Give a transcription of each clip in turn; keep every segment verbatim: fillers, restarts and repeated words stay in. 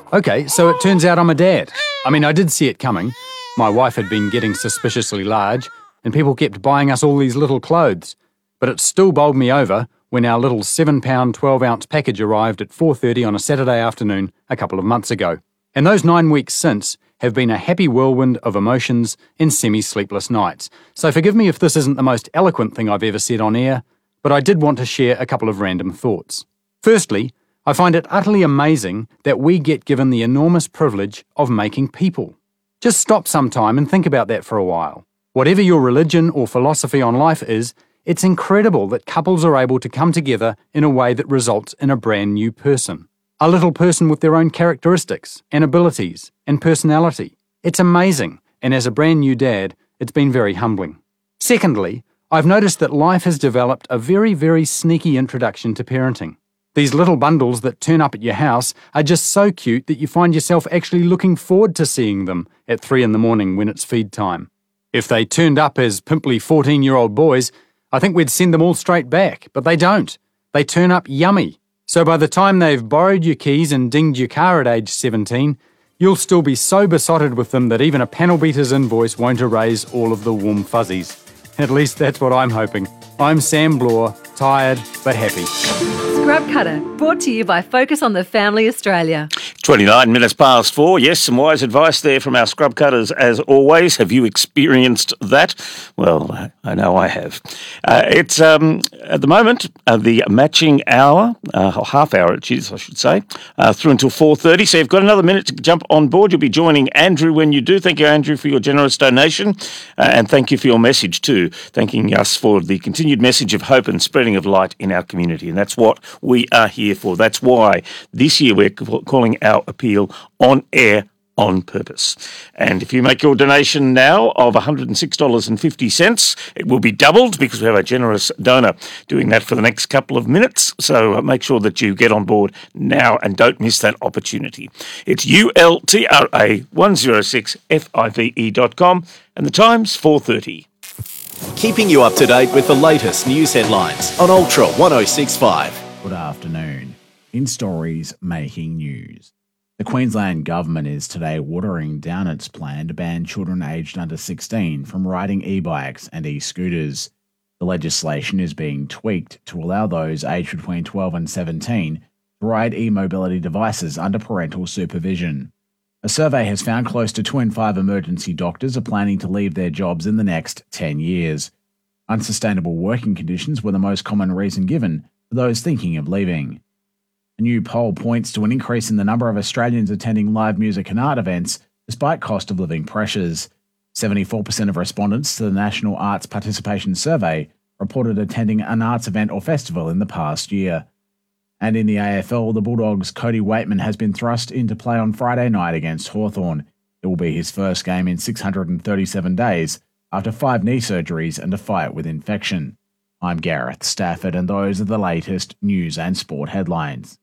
Okay, so it turns out I'm a dad. I mean, I did see it coming. My wife had been getting suspiciously large, and people kept buying us all these little clothes. But it still bowled me over when our little seven pound, twelve ounce package arrived at four thirty on a Saturday afternoon a couple of months ago. And those nine weeks since have been a happy whirlwind of emotions and semi-sleepless nights. So forgive me if this isn't the most eloquent thing I've ever said on air, but I did want to share a couple of random thoughts. Firstly, I find it utterly amazing that we get given the enormous privilege of making people. Just stop sometime and think about that for a while. Whatever your religion or philosophy on life is, it's incredible that couples are able to come together in a way that results in a brand new person. A little person with their own characteristics and abilities and personality. It's amazing, and as a brand new dad, it's been very humbling. Secondly, I've noticed that life has developed a very, very sneaky introduction to parenting. These little bundles that turn up at your house are just so cute that you find yourself actually looking forward to seeing them at three in the morning when it's feed time. If they turned up as pimply fourteen-year-old boys, I think we'd send them all straight back, but they don't. They turn up yummy. So by the time they've borrowed your keys and dinged your car at age seventeen, you'll still be so besotted with them that even a panel beater's invoice won't erase all of the warm fuzzies. At least that's what I'm hoping. I'm Sam Bloor, tired but happy. Scrub Cutter, brought to you by Focus on the Family Australia. twenty-nine minutes past four. Yes, some wise advice there from our scrub cutters as always. Have you experienced that? Well, I know I have. Uh, it's um, at the moment uh, the matching hour, uh, or half hour it is, I should say, uh, through until four thirty. So you've got another minute to jump on board. You'll be joining Andrew when you do. Thank you, Andrew, for your generous donation, uh, and thank you for your message too, thanking us for the continued message of hope and spreading of light in our community. And that's what we are here for. That's why this year we're calling our appeal On Air on Purpose. And if you make your donation now of one hundred six dollars fifty, it will be doubled because we have a generous donor doing that for the next couple of minutes. So make sure that you get on board now and don't miss that opportunity. It's U L T R A one oh six F I V E dot com and the time's four thirty. Keeping you up to date with the latest news headlines on Ultra one oh six point five. Good afternoon. In stories making news. The Queensland Government is today watering down its plan to ban children aged under sixteen from riding e-bikes and e-scooters. The legislation is being tweaked to allow those aged between twelve and seventeen to ride e-mobility devices under parental supervision. A survey has found close to two in five emergency doctors are planning to leave their jobs in the next ten years. Unsustainable working conditions were the most common reason given for those thinking of leaving. A new poll points to an increase in the number of Australians attending live music and art events despite cost of living pressures. seventy-four percent of respondents to the National Arts Participation Survey reported attending an arts event or festival in the past year. And in the A F L, the Bulldogs' Cody Waitman has been thrust into play on Friday night against Hawthorn. It will be his first game in six hundred thirty-seven days after five knee surgeries and a fight with infection. I'm Gareth Stafford, and those are the latest news and sport headlines.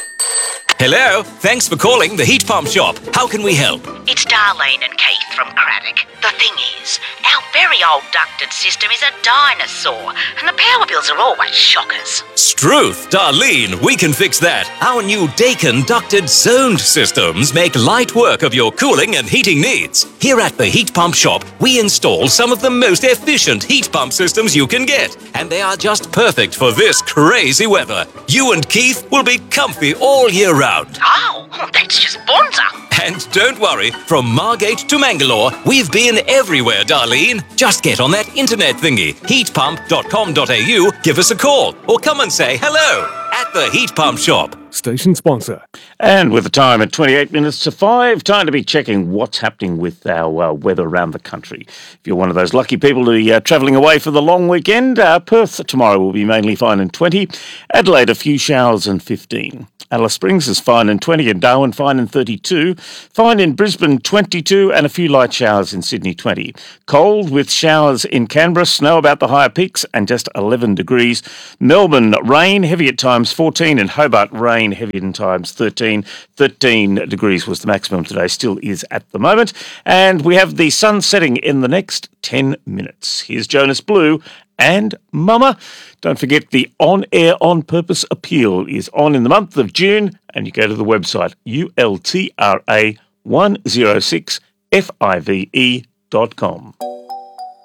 Hello, thanks for calling the Heat Pump Shop. How can we help? It's Darlene and Keith from Craddock. The thing is, our very old ducted system is a dinosaur, and the power bills are always shockers. Struth, Darlene, we can fix that. Our new Dakin ducted zoned systems make light work of your cooling and heating needs. Here at the Heat Pump Shop, we install some of the most efficient heat pump systems you can get, and they are just perfect for this crazy weather. You and Keith will be comfy all year round. Oh, that's just bonza. And don't worry, from Margate to Mangalore, we've been everywhere, Darlene. Just get on that internet thingy, heat pump dot com dot a u, give us a call, or come and say hello at the Heat Pump Shop. Station sponsor. And with the time at twenty-eight minutes to five, time to be checking what's happening with our uh, weather around the country. If you're one of those lucky people to be uh, travelling away for the long weekend, uh, Perth tomorrow will be mainly fine and twenty. Adelaide, a few showers and fifteen. Alice Springs is fine and twenty, and Darwin fine and thirty-two. Fine in Brisbane, twenty-two, and a few light showers in Sydney, twenty. Cold with showers in Canberra, snow about the higher peaks, and just eleven degrees. Melbourne, rain, heavy at times, fourteen, and Hobart, rain, heavy at times, thirteen. thirteen degrees was the maximum today, still is at the moment. And we have the sun setting in the next ten minutes. Here's Jonas Blue And Mama, don't forget the On Air On Purpose appeal is on in the month of June, and you go to the website U L T R A one oh six five E dot com.